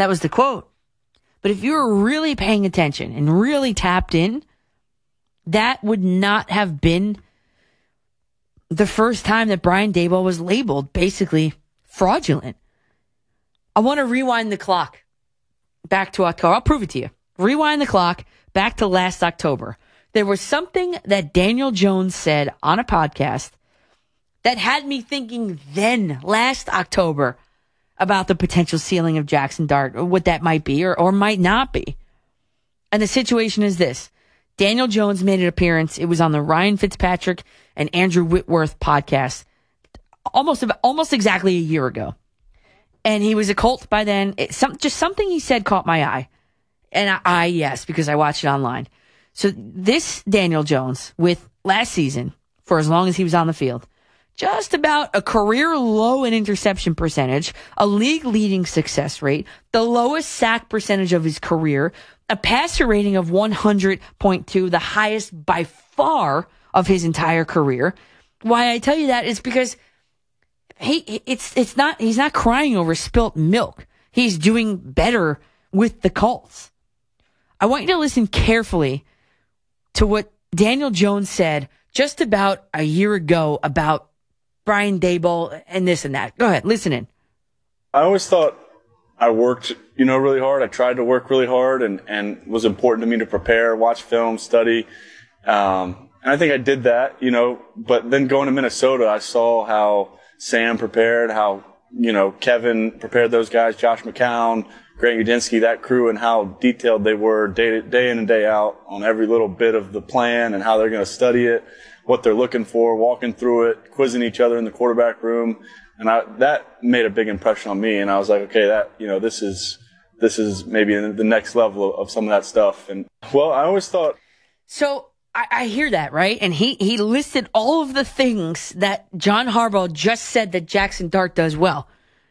That was the quote. But if you were really paying attention and really tapped in, that would not have been the first time that Brian Daboll was labeled basically fraudulent. I want to rewind the clock back to October. I'll prove it to you. Rewind the clock back to last October. There was something that Daniel Jones said on a podcast that had me thinking then, last October, about the potential ceiling of Jackson Dart, or what that might be or might not be. And the situation is this. Daniel Jones made an appearance. It was on the Ryan Fitzpatrick and Andrew Whitworth podcast almost exactly a year ago. And he was a Colt by then. Just something he said caught my eye. And yes, because I watched it online. So this Daniel Jones, with last season, for as long as he was on the field, just about a career low in interception percentage, a league leading success rate, the lowest sack percentage of his career, a passer rating of 100.2, the highest by far of his entire career. Why I tell you that is because he's not crying over spilt milk. He's doing better with the Colts. I want you to listen carefully to what Daniel Jones said just about a year ago about Brian Daboll and this and that. Go ahead, listen in. I always thought I worked, really hard. I tried to work really hard and it was important to me to prepare, watch film, study. And I think I did that, but then going to Minnesota, I saw how Sam prepared, how, Kevin prepared those guys, Josh McCown, Grant Udinski, that crew, and how detailed they were day in and day out on every little bit of the plan and how they're going to study it, what they're looking for, walking through it, quizzing each other in the quarterback room. And that made a big impression on me. And I was like, okay, this is maybe the next level of some of that stuff. And well, I always thought. So I hear that, right? And he listed all of the things that John Harbaugh just said that Jackson Dart does well.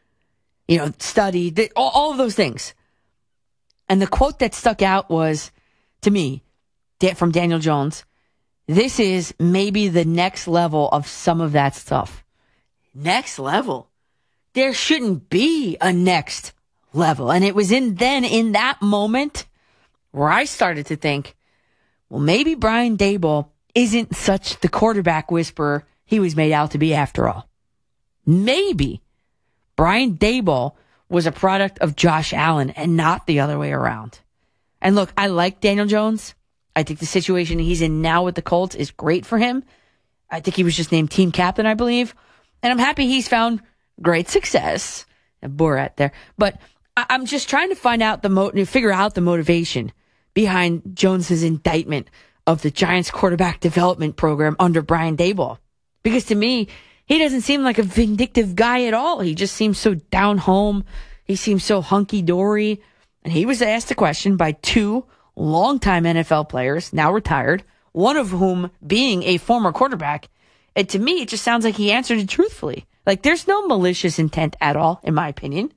Study, all of those things. And the quote that stuck out was, to me, from Daniel Jones, this is maybe the next level of some of that stuff. Next level? There shouldn't be a next level. And it was in that moment where I started to think, well, maybe Brian Daboll isn't such the quarterback whisperer he was made out to be after all. Maybe Brian Daboll was a product of Josh Allen and not the other way around. And look, I like Daniel Jones. I think the situation he's in now with the Colts is great for him. I think he was just named team captain, I believe. And I'm happy he's found great success. Borat there. But I'm just trying to figure out the motivation behind Jones's indictment of the Giants quarterback development program under Brian Daboll. Because to me, he doesn't seem like a vindictive guy at all. He just seems so down home. He seems so hunky-dory. And he was asked a question by two longtime NFL players, now retired, one of whom being a former quarterback. And to me, it just sounds like he answered it truthfully. Like, there's no malicious intent at all, in my opinion.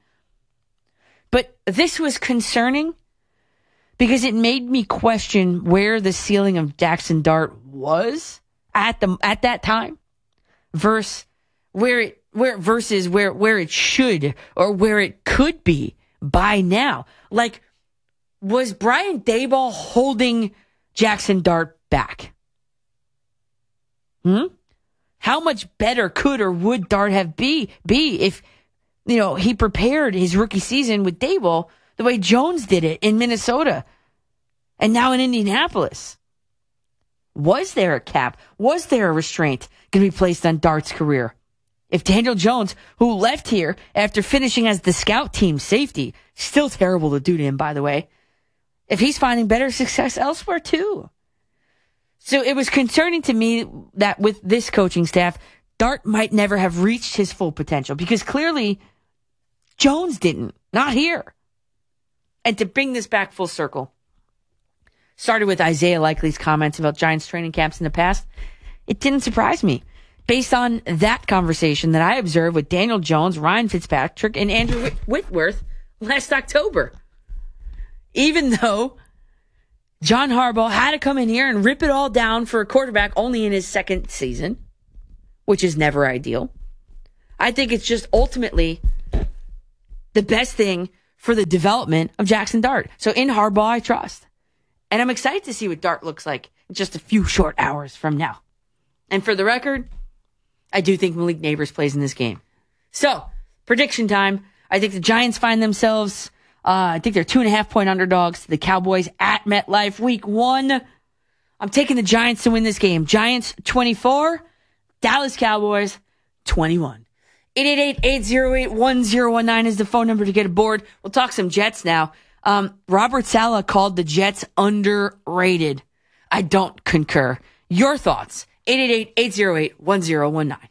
But this was concerning because it made me question where the ceiling of Jackson Dart was at that time versus where it should or where it could be by now. Like, was Brian Daboll holding Jackson Dart back? How much better could or would Dart have be if he prepared his rookie season with Daboll the way Jones did it in Minnesota and now in Indianapolis? Was there a cap? Was there a restraint going to be placed on Dart's career? If Daniel Jones, who left here after finishing as the scout team safety, still terrible to do to him, by the way, if he's finding better success elsewhere too. So it was concerning to me that with this coaching staff, Dart might never have reached his full potential because clearly Jones didn't, not here. And to bring this back full circle, started with Isaiah Likely's comments about Giants training camps in the past. It didn't surprise me based on that conversation that I observed with Daniel Jones, Ryan Fitzpatrick, and Andrew Whitworth last October. Even though John Harbaugh had to come in here and rip it all down for a quarterback only in his second season, which is never ideal. I think it's just ultimately the best thing for the development of Jackson Dart. So in Harbaugh, I trust. And I'm excited to see what Dart looks like in just a few short hours from now. And for the record, I do think Malik Neighbors plays in this game. So, prediction time. I think the Giants find themselves, I think they're 2.5-point underdogs to the Cowboys at MetLife Week 1. I'm taking the Giants to win this game. Giants 24, Dallas Cowboys 21. 888-808-1019 is the phone number to get aboard. We'll talk some Jets now. Robert Saleh called the Jets underrated. I don't concur. Your thoughts? 888-808-1019.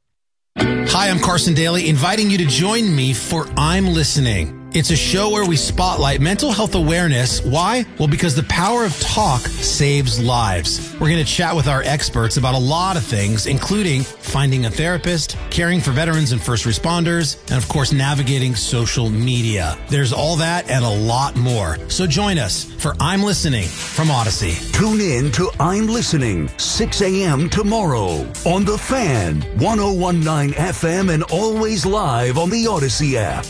Hi, I'm Carson Daly, inviting you to join me for I'm Listening. It's a show where we spotlight mental health awareness. Why? Well, because the power of talk saves lives. We're going to chat with our experts about a lot of things, including finding a therapist, caring for veterans and first responders, and of course, navigating social media. There's all that and a lot more. So join us for I'm Listening from Odyssey. Tune in to I'm Listening, 6 a.m. tomorrow on The Fan, 101.9 FM, and always live on the Odyssey app.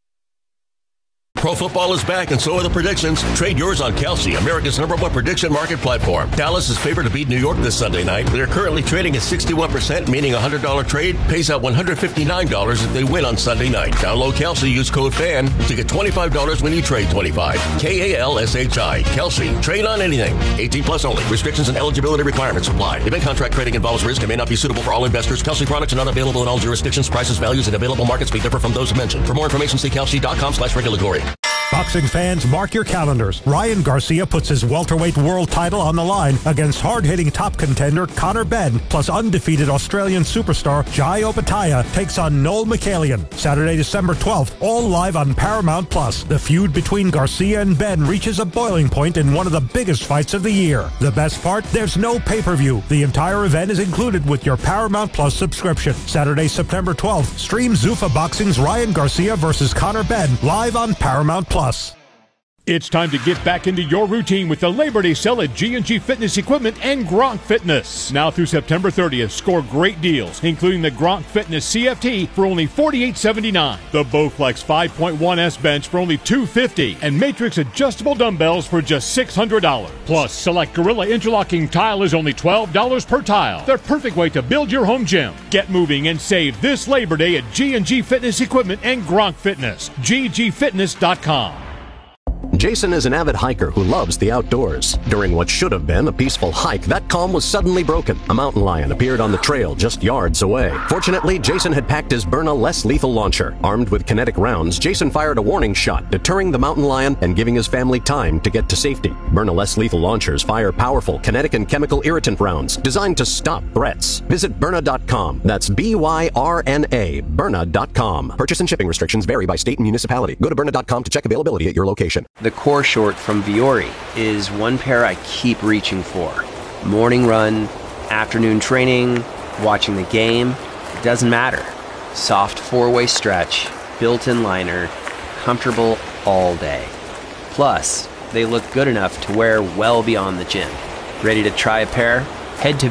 Pro football is back, and so are the predictions. Trade yours on Kalshi, America's #1 prediction market platform. Dallas is favored to beat New York this Sunday night. They're currently trading at 61%, meaning a $100 trade pays out $159 if they win on Sunday night. Download Kalshi, use code FAN to get $25 when you trade $25. Kalshi. Kalshi. Trade on anything. 18 plus only. Restrictions and eligibility requirements apply. Event contract trading involves risk and may not be suitable for all investors. Kalshi products are not available in all jurisdictions. Prices, values, and available markets may differ from those mentioned. For more information, see kalshi.com/regulatory. Boxing fans, mark your calendars. Ryan Garcia puts his welterweight world title on the line against hard-hitting top contender Conor Benn, plus undefeated Australian superstar Jai Opetaia takes on Noel Michaelian. Saturday, December 12th, all live on Paramount+. The feud between Garcia and Benn reaches a boiling point in one of the biggest fights of the year. The best part? There's no pay-per-view. The entire event is included with your Paramount+ subscription. Saturday, September 12th, stream Zuffa Boxing's Ryan Garcia versus Conor Benn live on Paramount+. It's time to get back into your routine with the Labor Day sale at G&G Fitness Equipment and Gronk Fitness. Now through September 30th, score great deals, including the Gronk Fitness CFT for only $48.79, the Bowflex 5.1S bench for only $250, and Matrix adjustable dumbbells for just $600. Plus, select Gorilla interlocking tile is only $12 per tile. The perfect way to build your home gym. Get moving and save this Labor Day at G&G Fitness Equipment and Gronk Fitness. ggfitness.com. Jason is an avid hiker who loves the outdoors. During what should have been a peaceful hike, that calm was suddenly broken. A mountain lion appeared on the trail just yards away. Fortunately, Jason had packed his Byrna less lethal launcher. Armed with kinetic rounds, Jason fired a warning shot, deterring the mountain lion and giving his family time to get to safety. Byrna less lethal launchers fire powerful kinetic and chemical irritant rounds designed to stop threats. Visit Byrna.com. That's BYRNA, Byrna.com. Purchase and shipping restrictions vary by state and municipality. Go to Byrna.com to check availability at your location. The core short from Vuori is one pair I keep reaching for. Morning run, afternoon training, watching the game, it doesn't matter. Soft four-way stretch, built-in liner, comfortable all day. Plus, they look good enough to wear well beyond the gym. Ready to try a pair? Head to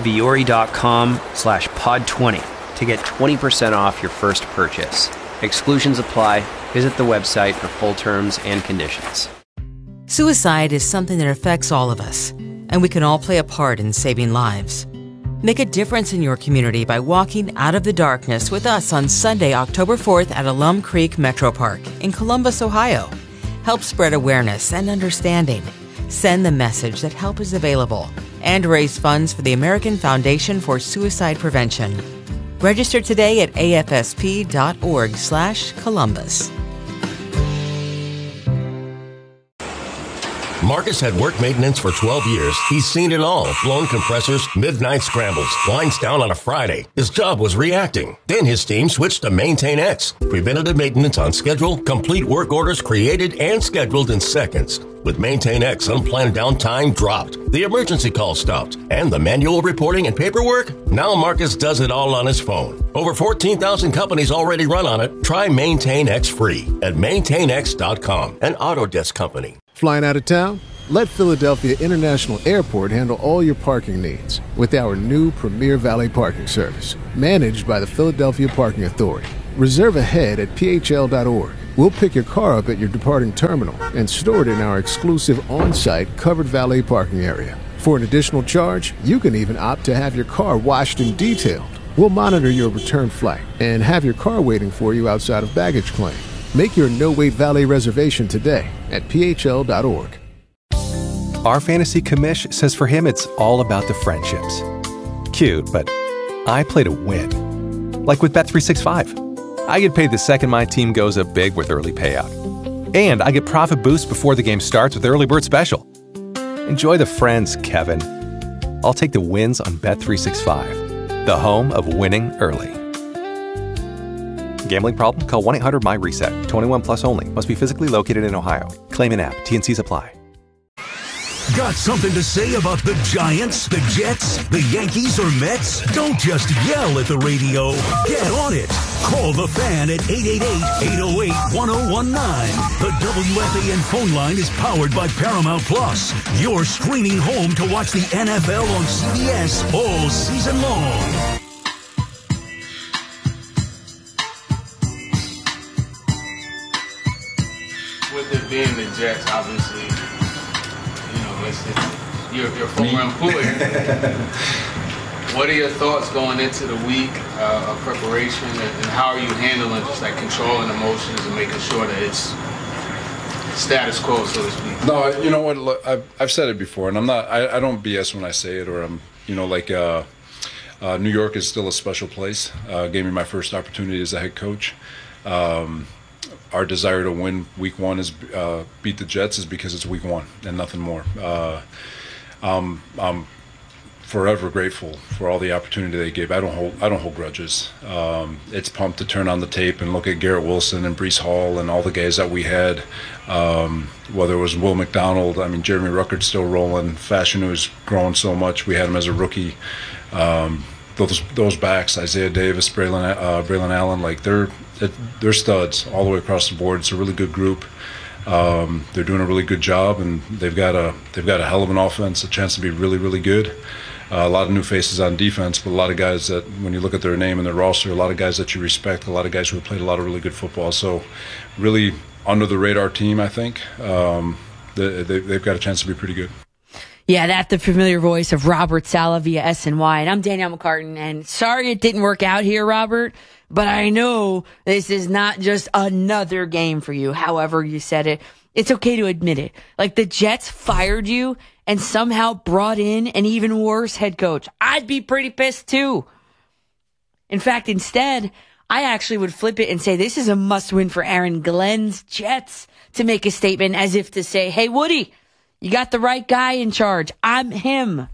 Vuori.com/pod20 to get 20% off your first purchase. Exclusions apply. Visit the website for full terms and conditions. Suicide is something that affects all of us, and we can all play a part in saving lives. Make a difference in your community by walking out of the darkness with us on Sunday, October 4th at Alum Creek Metro Park in Columbus, Ohio. Help spread awareness and understanding. Send the message that help is available and raise funds for the American Foundation for Suicide Prevention. Register today at afsp.org/Columbus. Marcus had work maintenance for 12 years. He's seen it all. Blown compressors, midnight scrambles, lines down on a Friday. His job was reacting. Then his team switched to Maintain X. Preventative maintenance on schedule, complete work orders created and scheduled in seconds. With Maintain X, unplanned downtime dropped. The emergency call stopped. And the manual reporting and paperwork? Now Marcus does it all on his phone. Over 14,000 companies already run on it. Try Maintain X free at maintainx.com, an Autodesk company. Flying out of town? Let Philadelphia International Airport handle all your parking needs with our new Premier Valet Parking Service, managed by the Philadelphia Parking Authority. Reserve ahead at phl.org. We'll pick your car up at your departing terminal and store it in our exclusive on-site covered valet parking area. For an additional charge, you can even opt to have your car washed and detailed. We'll monitor your return flight and have your car waiting for you outside of baggage claim. Make your no-wait valet reservation today at phl.org. Our fantasy commish says for him it's all about the friendships. Cute, but I play to win. Like with Bet365. I get paid the second my team goes up big with early payout. And I get profit boosts before the game starts with Early Bird Special. Enjoy the friends, Kevin. I'll take the wins on Bet365, the home of winning early. Gambling problem? Call 1-800-MY-RESET. 21 plus only. Must be physically located in Ohio. Claim an app. T&Cs apply. Got something to say about the Giants, the Jets, the Yankees, or Mets? Don't just yell at the radio. Get on it. Call the Fan at 888-808-1019. The WFAN phone line is powered by Paramount Plus. You're streaming home to watch the NFL on CBS all season long. With it being the Jets, obviously, you're a former employee. What are your thoughts going into the week of preparation, and how are you handling just like controlling emotions and making sure that it's status quo, so to speak? No, you know what? Look, I've said it before, and I don't BS when I say it, or I'm, New York is still a special place. Gave me my first opportunity as a head coach. Our desire to win week one is beat the Jets is because it's week one and nothing more. I'm forever grateful for all the opportunity they gave. I don't hold grudges. It's pumped to turn on the tape and look at Garrett Wilson and Breece Hall and all the guys that we had. Whether it was Will McDonald, Jeremy Ruckert's still rolling. Fashanu is growing so much. We had him as a rookie. Those backs, Isaiah Davis, Braylon Allen, like they're studs all the way across the board. It's a really good group. They're doing a really good job, and they've got a hell of an offense, a chance to be really, really good. A lot of new faces on defense, but a lot of guys that, when you look at their name and their roster, a lot of guys that you respect, a lot of guys who have played a lot of really good football. So really under the radar team, I think. They've got a chance to be pretty good. Yeah, that's the familiar voice of Robert Saleh via SNY. And I'm Danielle McCartan. And sorry it didn't work out here, Robert, but I know this is not just another game for you. However you said it, it's okay to admit it. Like, the Jets fired you and somehow brought in an even worse head coach. I'd be pretty pissed too. In fact, instead, I actually would flip it and say this is a must-win for Aaron Glenn's Jets to make a statement as if to say, hey, Woody, you got the right guy in charge. I'm him.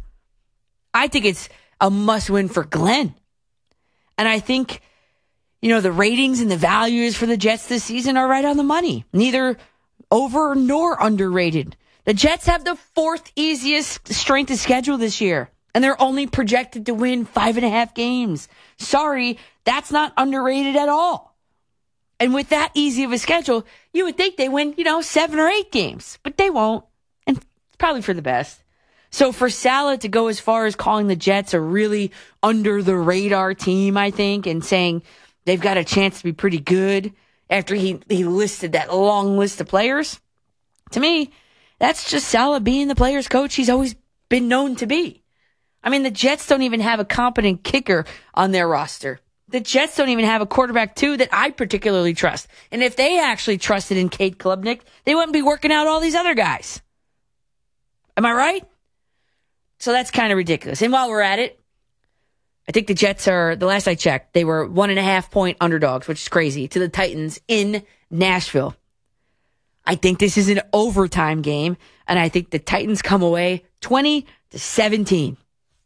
I think it's a must-win for Glenn. And I think, the ratings and the values for the Jets this season are right on the money. Neither over nor underrated. The Jets have the fourth easiest strength of schedule this year, and they're only projected to win 5.5 games. Sorry, that's not underrated at all. And with that easy of a schedule, you would think they win, 7 or 8 games, but they won't. And it's probably for the best. So for Saleh to go as far as calling the Jets a really under the radar team, I think, and saying they've got a chance to be pretty good after he listed that long list of players, to me, that's just Saleh being the player's coach he's always been known to be. The Jets don't even have a competent kicker on their roster. The Jets don't even have a quarterback, too, that I particularly trust. And if they actually trusted in Cade Klubnik, they wouldn't be working out all these other guys. Am I right? So that's kind of ridiculous. And while we're at it, I think the Jets are, the last I checked, they were 1.5-point underdogs, which is crazy, to the Titans in Nashville. I think this is an overtime game, and I think the Titans come away 20-17.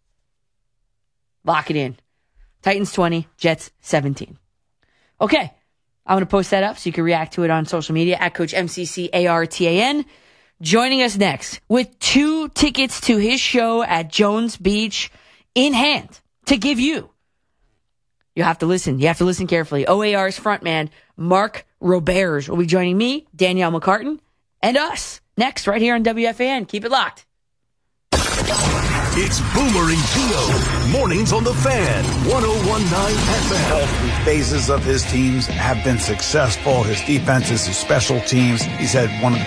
Lock it in. Titans 20, Jets 17. Okay. I'm going to post that up so you can react to it on social media at Coach MCCARTAN. Joining us next with 2 tickets to his show at Jones Beach in hand to give you. You have to listen. You have to listen carefully. OAR's frontman, Mark Roberge, will be joining me, Danielle McCartan, and us next right here on WFAN. Keep it locked. It's Boomer and Gio. Mornings on the Fan, 101.9 FM. All three phases of his teams have been successful. His defenses, his special teams. He's had one of the